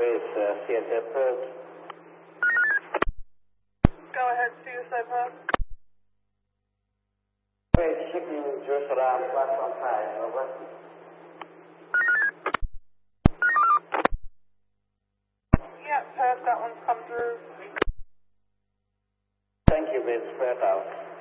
with theater Perth. Go ahead, suicide Perth. With checking Jerusalem, platform 5, over. Yeah, Perth, that one's come through. Thank you, with spread out.